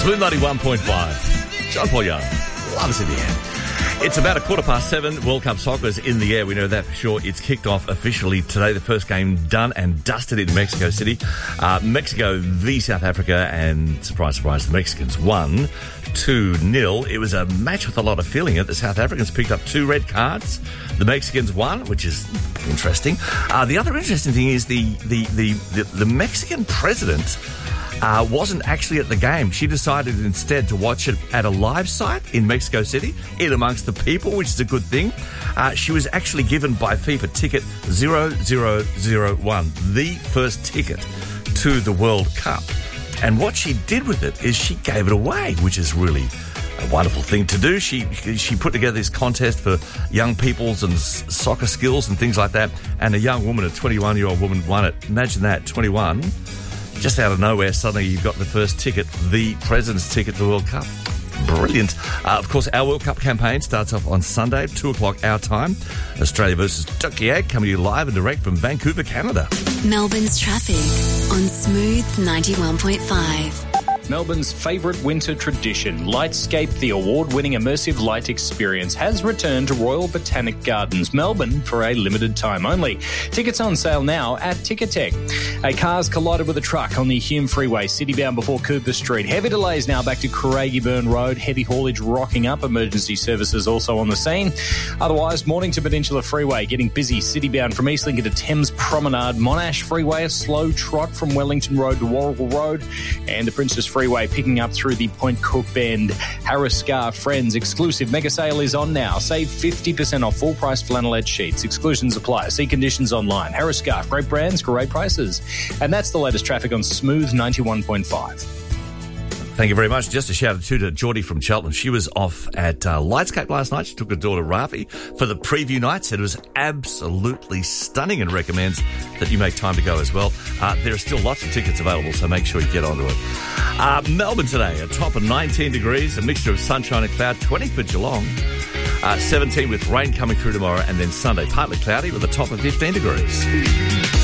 Smooth 91.5. John Paul Young. Loves in the air. It's about 7:15. World Cup soccer is in the air. We know that for sure. It's kicked off officially today. The first game done and dusted in Mexico City. Mexico v South Africa, and surprise, surprise, the Mexicans won 2-0. It was a match with a lot of feeling. The South Africans picked up 2 red cards. The Mexicans won, which is interesting. The other interesting thing is the Mexican president wasn't actually at the game. She decided instead to watch it at a live site in Mexico City, in amongst the people, which is a good thing. She was actually given by FIFA ticket 0001, the first ticket to the World Cup. And what she did with it is she gave it away, which is really a wonderful thing to do. She put together this contest for young people's and soccer skills and things like that. And a young woman, a 21-year-old woman, won it. Imagine that, 21. Just out of nowhere, suddenly you've got the first ticket, the President's ticket to the World Cup. Brilliant. Of course, our World Cup campaign starts off on Sunday, 2 o'clock our time. Australia versus Turkey, coming to you live and direct from Vancouver, Canada. Melbourne's traffic on Smooth 91.5. Melbourne's favourite winter tradition, Lightscape, the award-winning immersive light experience, has returned to Royal Botanic Gardens, Melbourne, for a limited time only. Tickets on sale now at Ticketek. A car's collided with a truck on the Hume Freeway, citybound before Cooper Street. Heavy delays now back to Craigieburn Road. Heavy haulage rocking up. Emergency services also on the scene. Otherwise, Mornington Peninsula Freeway getting busy, citybound from Eastlincoln to Thames Promenade. Monash Freeway, a slow trot from Wellington Road to Warrigal Road. And the Princess Freeway picking up through the Point Cook Bend. Harris Scarf Friends exclusive mega sale is on now. Save 50% off full price flannelette sheets. Exclusions apply. See conditions online. Harris Scarf, great brands, great prices. And that's the latest traffic on Smooth 91.5. Thank you very much. Just a shout out to Geordie from Cheltenham. She was off at Lightscape last night. She took her daughter Rafi for the preview night. Said it was absolutely stunning and recommends that you make time to go as well. There are still lots of tickets available, so make sure you get onto it. Melbourne today, a top of 19 degrees, a mixture of sunshine and cloud, 20 for Geelong. 17 with rain coming through tomorrow, and then Sunday partly cloudy with a top of 15 degrees.